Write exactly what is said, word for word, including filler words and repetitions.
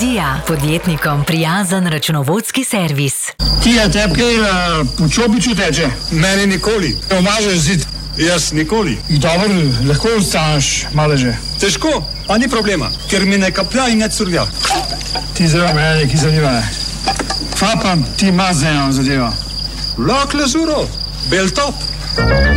Vizija, podjetnikom prijazen računovodski servis. Ti, a tebi kaj uh, po čopiču teče? Meni nikoli. Ne omažeš zid? Jaz nikoli. Dobro, lahko ostaneš maleže. Težko, a ni problema, ker mi ne kaplja in ne curlja. Ti zelo me neki zanima. Fapam, ti ima z eno zadevo. Lak lezuro, bel top.